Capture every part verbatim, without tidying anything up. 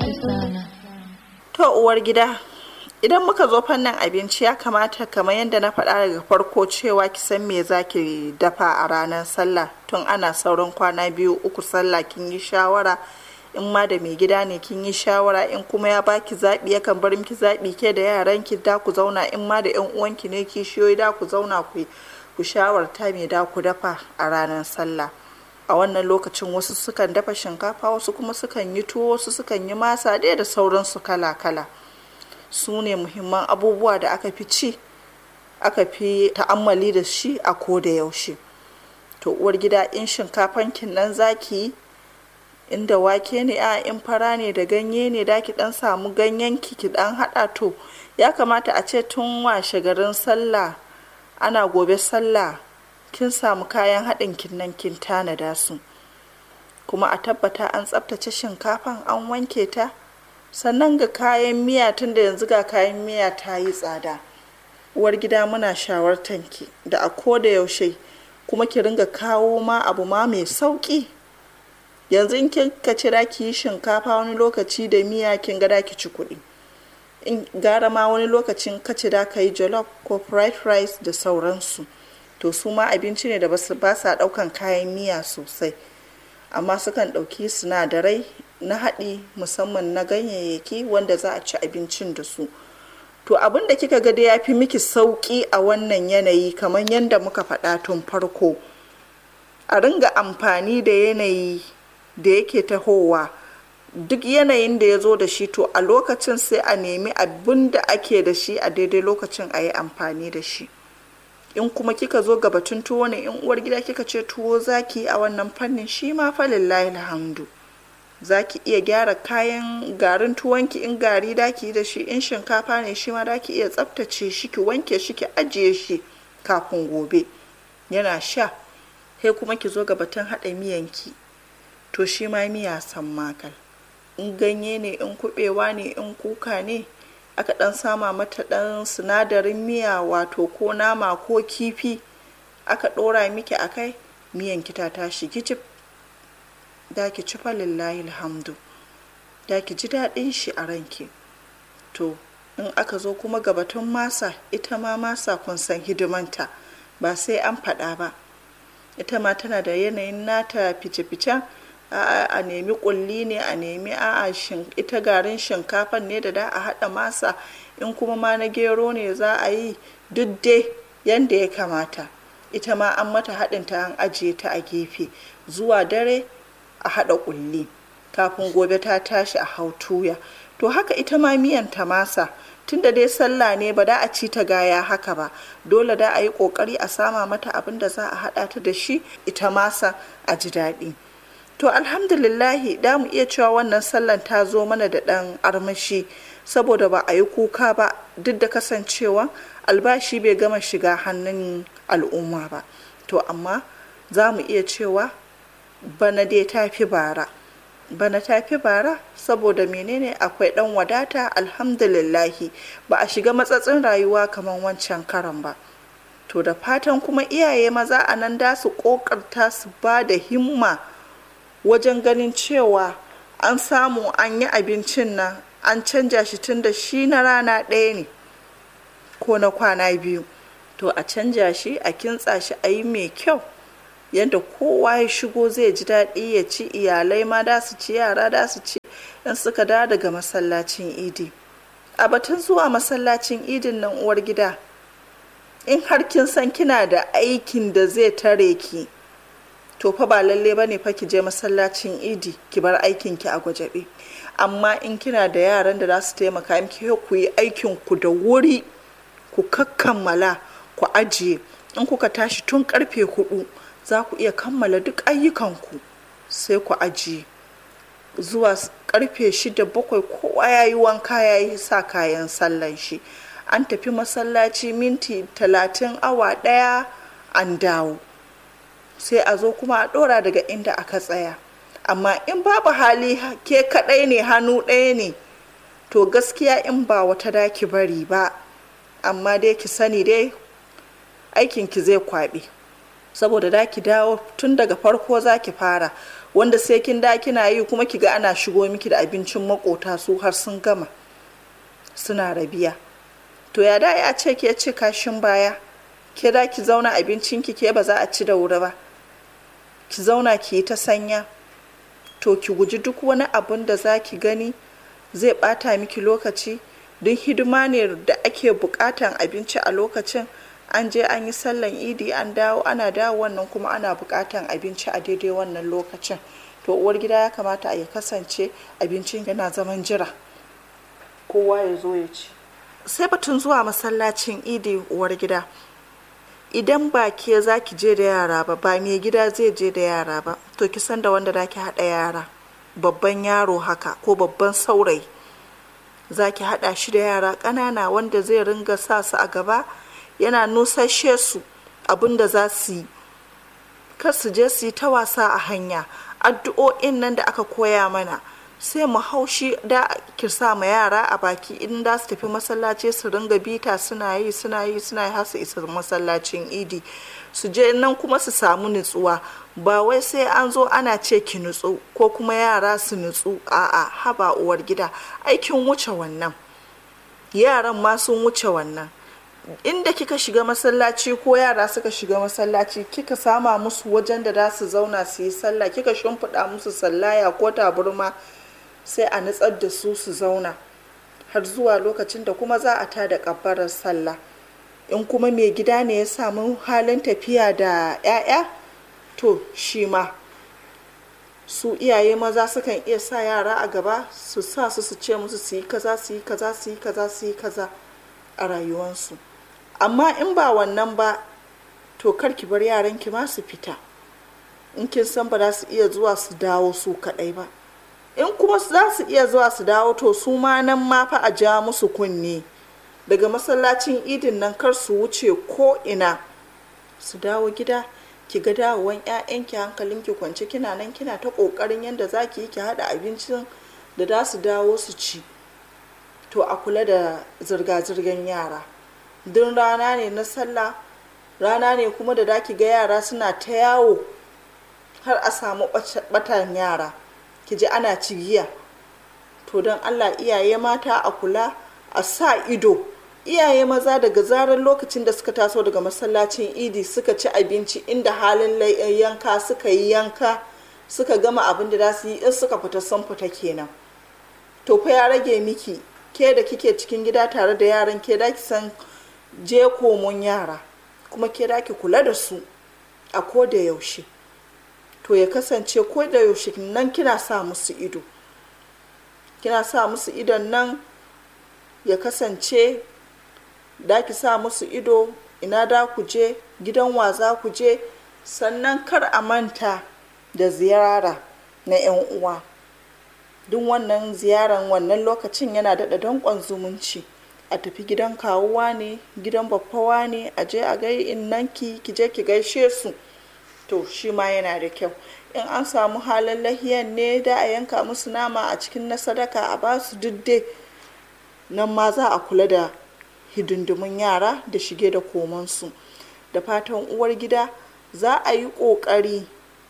To uwar gida, idan muka zo fannin abinci ya kamata kamar yadda na faɗa daga farko cewa ki san me za ki dafa a ranar sallah tun ana sauran kwana biyu uku sallah kin yi shawara in ma da mai gida ne kin yi shawara in kuma ya baki zaɓi yakan bar miki zaɓi ke da yaran ki da ku zauna in ma da yan uwanki ne kishiyoyi da ku zauna ku ku shawarta me da ku dafa a ranar sallah. A wannan lokacin wasu sukan dafa shinkafa wasu kuma sukan yi tuwo wasu sukan yi masa ɗaya da sauransu kala-kala. Su ne muhimman abubuwa da aka fi ci aka fi ta'ammali da shi a ko da yaushe. To uwar gida in shinkafan kin nan zaki yi inda wake ne a in fara ne da ganye ne da ki dan samu ganyen ki ki dan hada to ya kamata a ce tun washe garin sallah ana gobe sallah kin samu kayan haɗin kin nan kin tanada su kuma a tabbata an tsaftace shinkafan an wanke ta sannan ga kayan miya tun da yanzu ga kayan miya ta yi tsada uwar gida muna shawartan ki da a ko da yaushe kuma ki ringa kawo ma abu ma mai sauki yanzu in kin ka cira ki yi shinkafa wani lokaci da miya kin ga da ki ci kuɗi in gara ma wani lokacin ka ci da ka yi jollof ko fried rice da sauransu to su ma abinci ne da ba sa ɗaukan kayan miya sosai amma sukan ɗauki sinadarai na haɗi musamman na ganyayyaki wanda za a ci abincin da su to abin da kika ga da ya fi miki sauƙi a wannan yanayi kamar yadda muka faɗa tun farko a ringa amfani da yanayi da yake tahowa duk yanayin da ya zo da shi to a lokacin sai a nemi abin da ake da shi a daidai lokacin a yi amfani da shi in kuma kika zo ga batun tuwo ne in uwar gida kika ce tuwo zaki a wannan fannin shi ma fa lillahi alhamdu zaki iya gyara kayan garin tuwonki in gari daki da shi in shinkafa ne shi ma daki iya tsaftace shi ki wanke shi ki ajiye shi kafin gobe yana sha sai kuma ki zo ga batun haɗa miyanki to shi ma miya san makal in ganye ne in kuɓewa ne in kuka ne aka ɗan sama mata ɗan sinadarin miya wato ko nama ko kifi aka ɗora miki a kai miyan ki ta tashi kicif da ki ci fa lillahi alhamdu da ki ji daɗin shi a ranki to in aka zo kuma ga batun masa ita ma masa kun san hidimanta ba sai an faɗa ba ita ma tana da yanayin nata fice-ficen a a nemi kulli ne a nemi a a ita garin shinkafan ne da da a haɗa masa in kuma ma na gero ne za a yi duk dai yanda ya kamata ita ma an mata haɗin ta an ajiye ta a gefe zuwa dare a haɗa kulli kafin gobe ta tashi a hau tuya to haka ita ma miyan ta masa tunda dai sallah ne ba da a ci ta gaya haka ba dole da a yi ƙoƙari a sama mata abin da za a haɗa ta da shi ita masa a ji daɗi to alhamdulillahi da mu iya cewa wannan sallan ta zo mana da ɗan armashi saboda ba a yi kuka ba duk da kasancewa albashi bai gama shiga hannun al'umma ba to amma za mu iya cewa bana dai ta fi bara bana ta fi bara saboda menene akwai ɗan wadata alhamdulillahi ba a shiga matsatsin rayuwa kamar wancan karan ba to da fatan kuma iyaye maza a nan da su ƙoƙarta su ba da himma wajen ganin cewa an samu an yi abincin nan an canja shi tun da shi na rana ɗaya ne ko na kwana biyu to a canja shi a kintsa shi a yi mai kyau yadda kowa ya shigo zai ji daɗi ya ci iyalai ma da su ci yara da su ci in suka da daga masallacin idi a batun zuwa masallacin idin nan uwar gida in har kin san kina da aikin da zai tare ki to fa ba lalle bane fa ki je masallacin idi ki bar aikin ki a gwajabe amma in kina da yaran da za su taimaka miki ku yi aikin ku da wuri ku kakkammala ku ajiye in kuka tashi tun karfe hudu za ku iya kammala duk ayyukanku sai ku ajiye zuwa karfe shida bakwai kowa ya yi wanka ya yi sa kayan sallan shi an tafi masallaci minti talatin awa daya an dawo sai a zo kuma a dora daga inda aka tsaya amma in babu hali ke kadai ne hannu ɗaya ne to gaskiya in ba wata daki bari ba amma dai ki sani dai aikinki zai kwaɓe saboda da ki dawo tun daga farko za ki fara wanda sai kin da kina yi kuma ki ga ana shigo miki da abincin makota su har sun gama suna rabiya. To ya da ya ce ke ci kashin baya, ke da ki zauna abincinki ke ba za a ci da wuri ba, ki zauna ki yi ta sanya. To ki guji duk wani abun da za ki gani zai bata miki lokaci, don hidima ne da ake bukatan abinci a lokacin. An je an yi sallan idi an dawo, ana dawo wannan kuma ana bukatan abinci a daidai wannan lokacin. To uwar gida ya kamata a ya kasance abincin yana zaman jira kowa ya zo ya ci. Sai batun zuwa masallacin idi uwar gida, idan ba ke za ki je da yara ba, ba mai gida zai je da yara ba, to ki san da wanda za ki haɗa yara, babban yaro haka ko babban saurayi za ki haɗa shi da yara ƙanana wanda zai ringa sa su a gaba, yana nusashe su abin da za su yi, kar su je su yi ta wasa a hanya. Addu'o'in nan da aka koya mana sai mu haushi da ki sa ma yara a baki in da su tafi masallaci su ringa bita suna yi suna yi suna yi har su isa masallacin idi, su je nan kuma su samu nutsuwa. Ba wai sai an zo ana ce ki nutsu ko kuma yara su nutsu, a'a haba uwar gida, aikin wuce wannan, yaran ma sun wuce wannan. Inda kika shiga masallaci ko yara suka shiga masallaci, kika sama musu wajen da za su zauna su yi sallah, kika shimfiɗa musu sallaya ko taburma, sai a nutsar da su su zauna har zuwa lokacin da kuma za a tada kabbarar sallah. In kuma mai gida ne ya samu halin tafiya da 'ya'ya, to shi ma su iyaye maza sukan iya sa yara a gaba su sa su su ce musu su yi kaza su yi kaza su yi kaza su yi kaza a rayuwansu. Amma in ba wannan ba, to kar ki bar yaran ki ma su fita in kin san ba za su iya zuwa su dawo su kadai ba. In kuma za su iya zuwa su dawo, to su ma nan ma fa a ja musu kunne daga masallacin idin nan, kar su wuce ko ina, su dawo gida. Ki ga dawowan 'ya'yanki hankalinki kwance, kina nan kina ta kokarin yadda za ki yi ki haɗa abincin da za su dawo su ci. To a kula da zirga-zirgar yara, don rana ne na sallah, rana ne kuma da za ki ga yara suna ta yawo har a samu batan yara, ki ji ana cigiya. To don Allah iyaye mata a kula, a sa ido. Iyaye maza daga zarar lokacin da suka taso daga masallacin idi suka ci abinci, inda halin yanka suka yi yanka, suka gama abin da za su yi, in suka fita sun fita kenan. To fa ya rage miki, ke da kike cikin gida tare da yaran, ke da ki san je komon yara, kuma ke da ki kula da su a ko da yaushe. To ya kasance ko da yaushe nan kina sa musu ido, kina sa musu idon nan, ya kasance da ki sa musu ido ina da ku je, gidan wa za ku je. Sannan kar a manta da ziyara na 'yan uwa, duk wannan ziyaran wannan lokacin yana daɗa danƙon zumunci. A tafi gidan kawuwa ne, gidan baffawa ne, a je a gai innanki, ki je ki gaishe su. To shi ma yana da kyau. In an samu halin lahiyan ne, da a yanka musu nama a cikin na sadaka a ba su dudde, nan ma za a kula da hidindimun yara da shige da komansu. Da fatan uwar gida za a yi ƙoƙari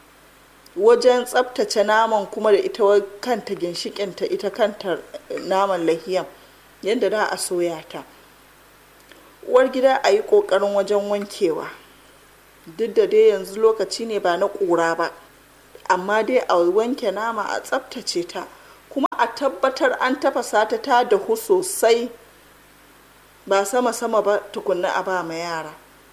wajen tsabtace naman, kuma da ita kanta ginshikinta, ita kanta naman lahiyan yadda za a soya ta. Uwar gida a yi ƙoƙarin wajen wankewa, duk da dai yanzu lokaci ne ba na ƙura ba, amma dai a wanke nama, a tsabtace ta, kuma a tabbatar an tafasa ta ta dahu sosai, ba sama-sama ba tukunna a ba ma yara.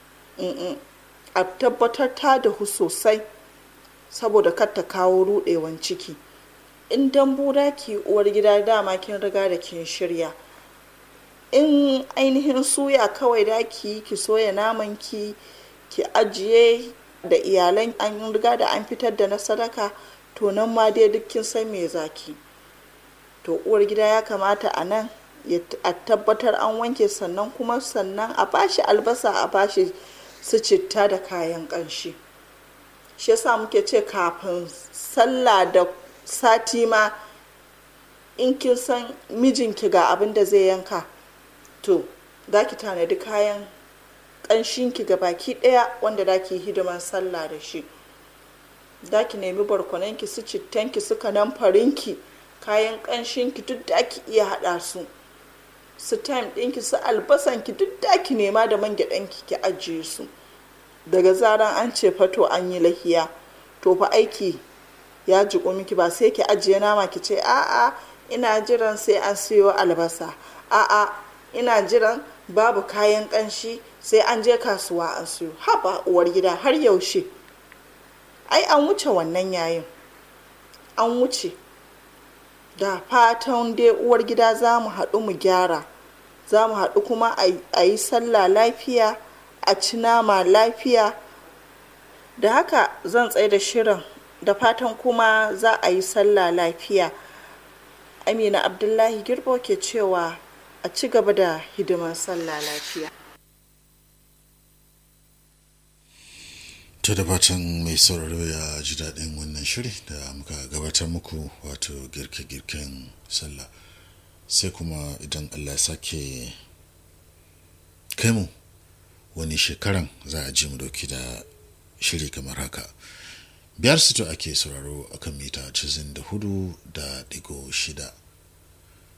A tabbatar ta dahu sosai saboda kar ta kawo rudewan ciki. In dambu da ki uwar gida, dama kin riga da kin shirya. In ainihin suya kawai da ki ki soya naman ki ki ajiye da iyalan, an riga da an fitar da na sadaka, to nan ma dai duk kin san me zaki. To uwar gida ya kamata a nan a tabbatar an wanke, sannan kuma sannan a bashi albasa, a bashi su citta da kayan ƙanshi. Shi yasa muke ce kafin sallah da sati ma, in kin san mijinki ga abin da zai yanka, to za ki tanadi kayan ƙanshinki ga baki ɗaya wanda za ki hidiman sallah da shi. da ki nemi barkwanonki su cittanki su kanamfarinki kayan ƙanshinki duk da ki iya haɗa su su time ɗinki su albasanki duk da ki nema da man gyaɗanki ki ajiye su. Daga zaran an ce fato an yi lahiya to fa aiki ya jiƙo miki, ba sai ki ajiye nama ki ce a'a ina jiran sai an siyo albasa, a'a ina jiran babu kayan ƙanshi sai an je kasuwa an siyo. Haba uwar gida, har yaushe? Ai an wuce wannan yayin, an wuce. Da fatan dai uwar gida za mu haɗu mu gyara, za mu haɗu kuma a yi sallah lafiya, a ci nama lafiya. Da haka zan tsaye da shirin, da fatan kuma za a yi sallah lafiya. Amina Abdullahi Girbo ke cewa a ci gaba da hidimar sallah lafiya. To da fatan mai sauraro ya ji daɗin wannan shiri da muka gabatar muku, wato girke-girken sallah. Sai kuma idan Allah sake kai mu wani shekaran za a ji mu dauki da shiri kamar haka. Biyar sito ake sauraro akan mita casa'in da hudu da digo shida.